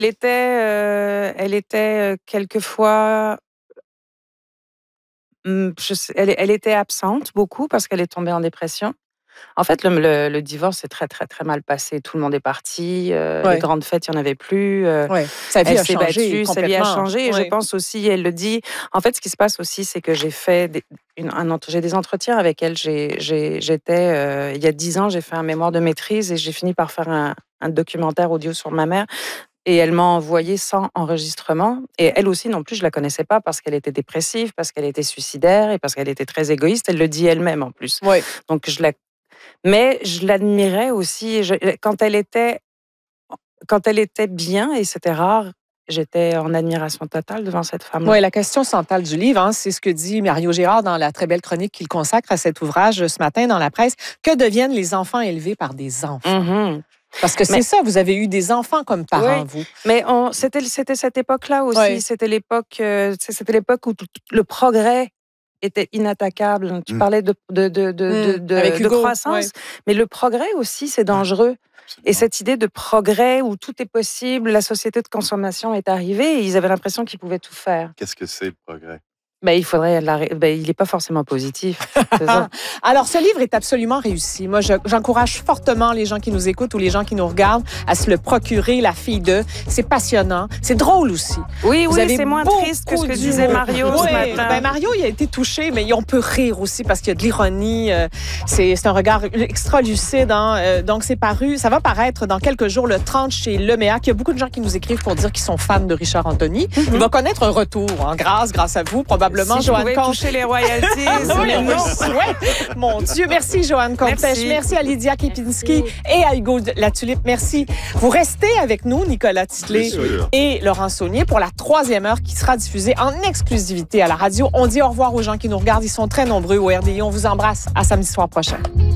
Elle était quelquefois... Elle était absente beaucoup parce qu'elle est tombée en dépression. En fait, le divorce s'est très, très, très mal passé. Tout le monde est parti. Les grandes fêtes, il n'y en avait plus. Sa vie elle a s'est changé battue, sa vie a complètement. changé. Et je pense aussi, elle le dit. En fait, ce qui se passe aussi, c'est que j'ai fait j'ai des entretiens avec elle. J'étais, il y a 10 ans, j'ai fait un mémoire de maîtrise et j'ai fini par faire un documentaire audio sur ma mère. Et elle m'a envoyé 100 enregistrements. Et elle aussi, non plus, je la connaissais pas parce qu'elle était dépressive, parce qu'elle était suicidaire et parce qu'elle était très égoïste. Elle le dit elle-même, en plus. Donc, mais je l'admirais aussi. Quand elle était bien, et c'était rare, j'étais en admiration totale devant cette femme. Oui, la question centrale du livre, c'est ce que dit Mario Gérard dans la très belle chronique qu'il consacre à cet ouvrage ce matin dans la presse. Que deviennent les enfants élevés par des enfants? Mm-hmm. Parce que c'est ça, vous avez eu des enfants comme parents, vous. Mais c'était cette époque-là aussi. C'était l'époque où le progrès était inattaquable. Tu parlais de croissance, mais le progrès aussi, c'est dangereux. Et cette idée de progrès où tout est possible, la société de consommation est arrivée et ils avaient l'impression qu'ils pouvaient tout faire. Qu'est-ce que c'est le progrès? Il n'est pas forcément positif. C'est ça. Alors, ce livre est absolument réussi. Moi, j'encourage fortement les gens qui nous écoutent ou les gens qui nous regardent à se le procurer, La fille de. C'est passionnant. C'est drôle aussi. Oui, c'est moins triste que ce que disait Mario ce matin. Mario, il a été touché, mais on peut rire aussi parce qu'il y a de l'ironie. C'est un regard extra lucide. Donc, c'est paru. Ça va paraître dans quelques jours, le 30 chez Leméac. Il y a beaucoup de gens qui nous écrivent pour dire qu'ils sont fans de Richard Anthony. Il va connaître un retour, grâce à vous, probablement. Si Joanne Comte. Toucher les royalties. Mon Dieu, merci Joanne Comtèche. Merci à Lydia Kepinski et à Hugo Latulippe. Merci. Vous restez avec nous, Nicolas Titley et Laurent Saunier, pour la 3e heure qui sera diffusée en exclusivité à la radio. On dit au revoir aux gens qui nous regardent. Ils sont très nombreux au RDI. On vous embrasse. À samedi soir prochain.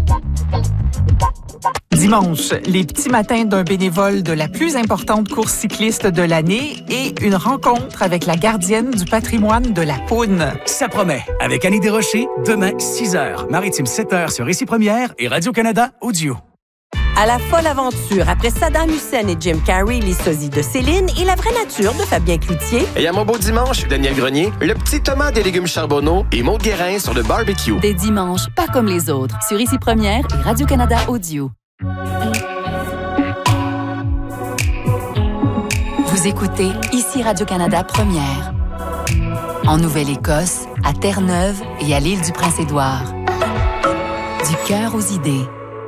Dimanche, les petits matins d'un bénévole de la plus importante course cycliste de l'année et une rencontre avec la gardienne du patrimoine de la Poune. Ça promet. Avec Annie Desrochers, demain, 6h, Maritime 7h sur Récit Première et Radio-Canada Audio. À la folle aventure, après Saddam Hussein et Jim Carrey, les sosies de Céline et la vraie nature de Fabien Cloutier. Et à mon beau dimanche, Daniel Grenier, le petit Thomas des légumes charbonneaux et Maud Guérin sur le barbecue. Des dimanches pas comme les autres, sur Ici Première et Radio-Canada Audio. Vous écoutez Ici Radio-Canada Première. En Nouvelle-Écosse, à Terre-Neuve et à l'île du Prince-Édouard. Du cœur aux idées.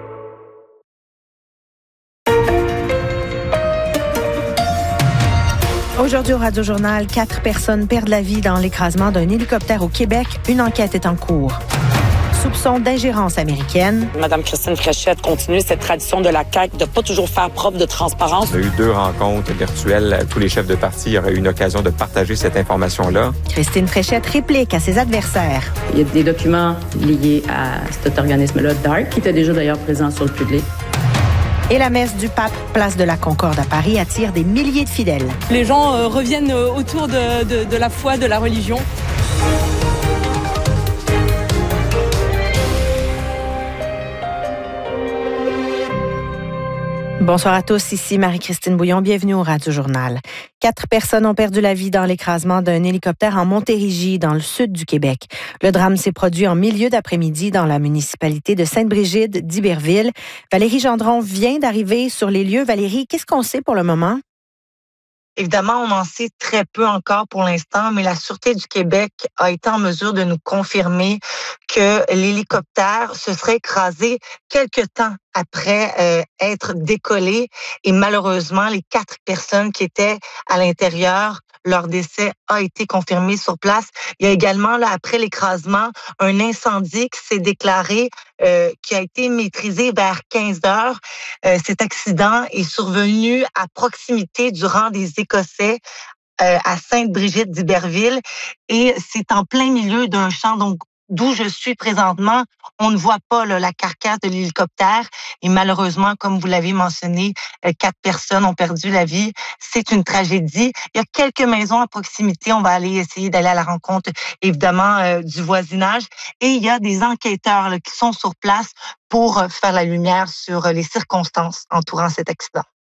Aujourd'hui au Radio-Journal, 4 personnes perdent la vie dans l'écrasement d'un hélicoptère au Québec. Une enquête est en cours. Soupçon d'ingérence américaine. Madame Christine Fréchette continue cette tradition de la CAQ de pas toujours faire preuve de transparence. On a eu 2 rencontres virtuelles. Tous les chefs de parti auraient eu une occasion de partager cette information-là. Christine Fréchette réplique à ses adversaires. Il y a des documents liés à cet organisme-là, DART, qui était déjà d'ailleurs présent sur le public. Et la messe du pape, place de la Concorde à Paris, attire des milliers de fidèles. Les gens reviennent autour de la foi, de la religion. Bonsoir à tous, ici Marie-Christine Bouillon, bienvenue au Radio-Journal. 4 personnes ont perdu la vie dans l'écrasement d'un hélicoptère en Montérégie, dans le sud du Québec. Le drame s'est produit en milieu d'après-midi dans la municipalité de Sainte-Brigide d'Iberville. Valérie Gendron vient d'arriver sur les lieux. Valérie, qu'est-ce qu'on sait pour le moment? Évidemment, on en sait très peu encore pour l'instant, mais la Sûreté du Québec a été en mesure de nous confirmer que l'hélicoptère se serait écrasé quelque temps après être décollé. Et malheureusement, les 4 personnes qui étaient à l'intérieur, leur décès a été confirmé sur place. Il y a également, là, après l'écrasement, un incendie qui s'est déclaré, qui a été maîtrisé vers 15 heures. Cet accident est survenu à proximité du rang des Écossais à Sainte-Brigide d'Iberville et c'est en plein milieu d'un champ. Donc, d'où je suis présentement, on ne voit pas la carcasse de l'hélicoptère. Et malheureusement, comme vous l'avez mentionné, 4 personnes ont perdu la vie. C'est une tragédie. Il y a quelques maisons à proximité. On va aller essayer d'aller à la rencontre, évidemment, du voisinage. Et il y a des enquêteurs qui sont sur place pour faire la lumière sur les circonstances entourant cet accident.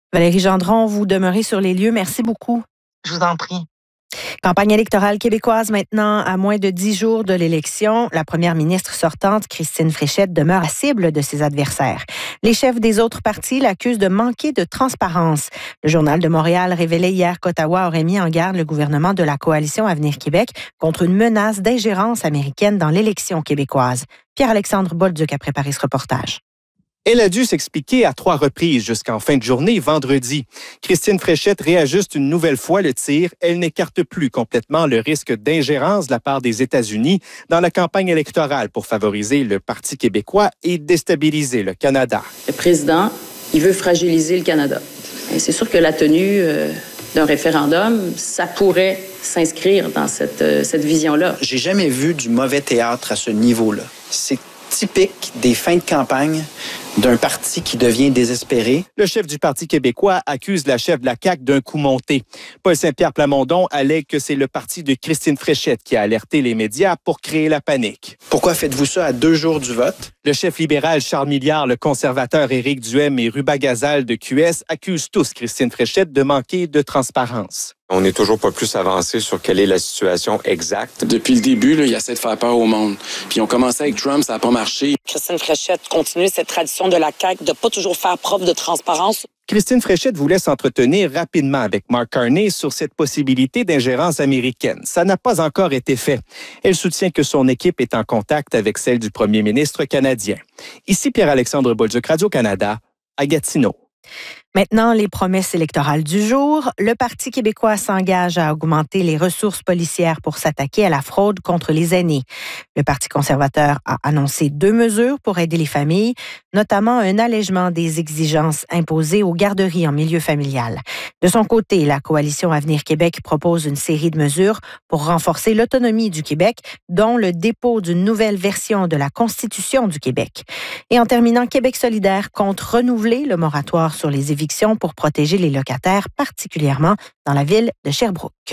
Valérie Gendron, vous demeurez sur les lieux. Merci beaucoup. Je vous en prie. Campagne électorale québécoise maintenant, à moins de 10 jours de l'élection. La première ministre sortante, Christine Fréchette, demeure la cible de ses adversaires. Les chefs des autres partis l'accusent de manquer de transparence. Le Journal de Montréal révélait hier qu'Ottawa aurait mis en garde le gouvernement de la Coalition Avenir Québec contre une menace d'ingérence américaine dans l'élection québécoise. Pierre-Alexandre Bolduc a préparé ce reportage. Elle a dû s'expliquer à 3 reprises jusqu'en fin de journée vendredi. Christine Fréchette réajuste une nouvelle fois le tir. Elle n'écarte plus complètement le risque d'ingérence de la part des États-Unis dans la campagne électorale pour favoriser le Parti québécois et déstabiliser le Canada. Le président, il veut fragiliser le Canada. Et c'est sûr que la tenue d'un référendum, ça pourrait s'inscrire dans cette vision-là. J'ai jamais vu du mauvais théâtre à ce niveau-là. C'est typique des fins de campagne d'un parti qui devient désespéré. Le chef du Parti québécois accuse la chef de la CAQ d'un coup monté. Paul Saint-Pierre Plamondon allègue que c'est le parti de Christine Fréchette qui a alerté les médias pour créer la panique. Pourquoi faites-vous ça à 2 jours du vote? Le chef libéral Charles Milliard, le conservateur Éric Duhem et Ruba Gazal de QS accusent tous Christine Fréchette de manquer de transparence. On n'est toujours pas plus avancé sur quelle est la situation exacte. Depuis le début, il essaie de faire peur au monde. Puis on commençait avec Trump, ça n'a pas marché. Christine Fréchette continue cette tradition de la CAQ de pas toujours faire preuve de transparence. Christine Fréchette voulait s'entretenir rapidement avec Mark Carney sur cette possibilité d'ingérence américaine. Ça n'a pas encore été fait. Elle soutient que son équipe est en contact avec celle du premier ministre canadien. Ici Pierre-Alexandre Bolduc, Radio-Canada, à Gatineau. Maintenant, les promesses électorales du jour. Le Parti québécois s'engage à augmenter les ressources policières pour s'attaquer à la fraude contre les aînés. Le Parti conservateur a annoncé 2 mesures pour aider les familles, notamment un allègement des exigences imposées aux garderies en milieu familial. De son côté, la Coalition Avenir Québec propose une série de mesures pour renforcer l'autonomie du Québec, dont le dépôt d'une nouvelle version de la Constitution du Québec. Et en terminant, Québec solidaire compte renouveler le moratoire sur les évictions pour protéger les locataires, particulièrement dans la ville de Sherbrooke.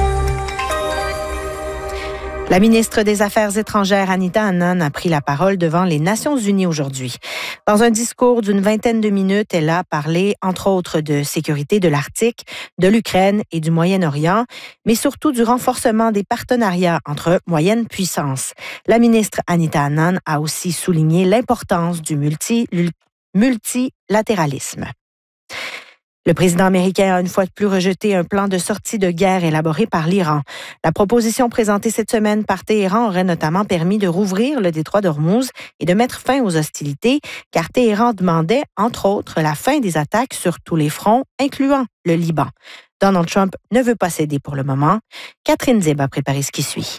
La ministre des Affaires étrangères, Anita Anand, a pris la parole devant les Nations unies aujourd'hui. Dans un discours d'une 20aine de minutes, elle a parlé, entre autres, de sécurité de l'Arctique, de l'Ukraine et du Moyen-Orient, mais surtout du renforcement des partenariats entre moyennes puissances. La ministre Anita Anand a aussi souligné l'importance du multilatéralisme. Le président américain a une fois de plus rejeté un plan de sortie de guerre élaboré par l'Iran. La proposition présentée cette semaine par Téhéran aurait notamment permis de rouvrir le détroit d'Ormuz et de mettre fin aux hostilités, car Téhéran demandait, entre autres, la fin des attaques sur tous les fronts, incluant le Liban. Donald Trump ne veut pas céder pour le moment. Catherine Zeb a préparé ce qui suit.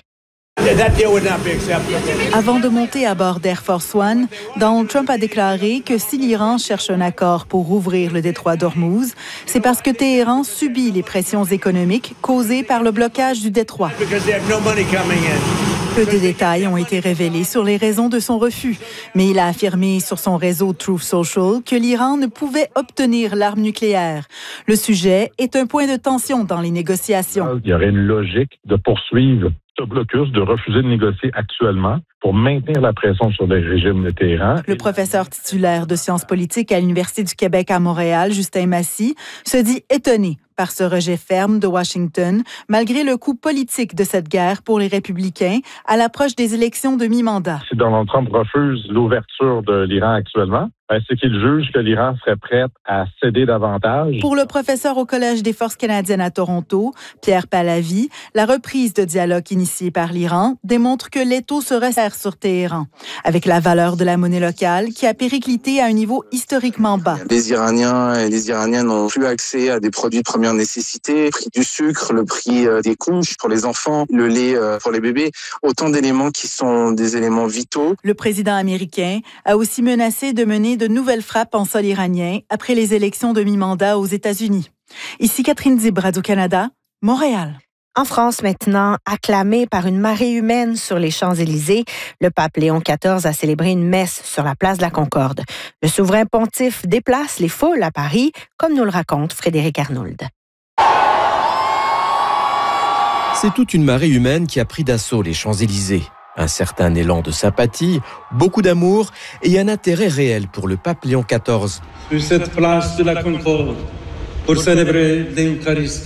Avant de monter à bord d'Air Force One, Donald Trump a déclaré que si l'Iran cherche un accord pour rouvrir le détroit d'Ormuz, c'est parce que Téhéran subit les pressions économiques causées par le blocage du détroit. Peu de détails ont été révélés sur les raisons de son refus, mais il a affirmé sur son réseau Truth Social que l'Iran ne pouvait obtenir l'arme nucléaire. Le sujet est un point de tension dans les négociations. Il y aurait une logique de poursuivre ce blocus, de refuser de négocier actuellement pour maintenir la pression sur le régime de Téhéran. Le professeur titulaire de sciences politiques à l'Université du Québec à Montréal, Justin Massy, se dit étonné par ce rejet ferme de Washington, malgré le coût politique de cette guerre pour les républicains à l'approche des élections de mi-mandat. Si Donald Trump refuse l'ouverture de l'Iran actuellement, c'est qu'il juge que l'Iran serait prête à céder davantage. Pour le professeur au Collège des Forces canadiennes à Toronto, Pierre Pallavi, la reprise de dialogue initiée par l'Iran démontre que l'étau se resserre sur Téhéran, avec la valeur de la monnaie locale qui a périclité à un niveau historiquement bas. Les Iraniens et les Iraniennes n'ont plus accès à des produits de première nécessité, le prix du sucre, le prix des couches pour les enfants, le lait pour les bébés, autant d'éléments qui sont des éléments vitaux. Le président américain a aussi menacé de mener de nouvelles frappes en sol iranien après les élections de mi-mandat aux États-Unis. Ici Catherine Zib, Radio-Canada, Montréal. En France maintenant, acclamé par une marée humaine sur les Champs-Élysées, le pape Léon XIV a célébré une messe sur la place de la Concorde. Le souverain pontife déplace les foules à Paris, comme nous le raconte Frédéric Arnould. C'est toute une marée humaine qui a pris d'assaut les Champs-Élysées. Un certain élan de sympathie, beaucoup d'amour et un intérêt réel pour le pape Léon XIV. Sur cette place de la Concorde, pour célébrer l'Eucharistie.